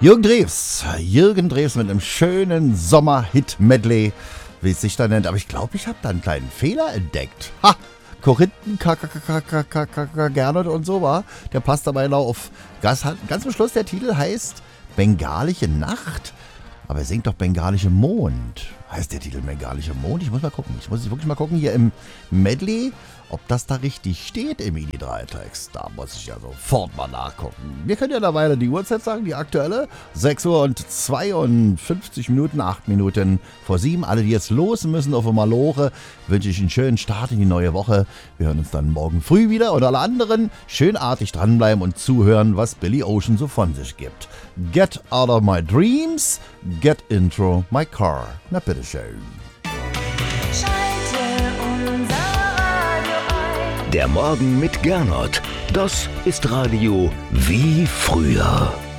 Jürgen Drews mit einem schönen Sommer-Hit-Medley, wie es sich da nennt. Aber ich glaube, ich habe da einen kleinen Fehler entdeckt. Ha! Korinthen, Gernot und so war. Der passt dabei noch auf. Ganz zum Schluss, der Titel heißt Bengalische Nacht. Aber er singt doch Bengalische Mond. Heißt der Titel Bengalische Mond? Ich muss mal gucken. Ich muss wirklich mal gucken hier im Medley, ob das da richtig steht im ID3-Text. Da muss ich ja sofort mal nachgucken. Wir können ja derweil die Uhrzeit sagen, die aktuelle. 6 Uhr und 52 Minuten, 8 Minuten vor 7. Alle, die jetzt los müssen auf Maloche, wünsche ich einen schönen Start in die neue Woche. Wir hören uns dann morgen früh wieder. Und alle anderen schönartig dranbleiben und zuhören, was Billy Ocean so von sich gibt. Get out of my dreams, get into my car. Na bitteschön. Der Morgen mit Gernot, das ist Radio wie früher.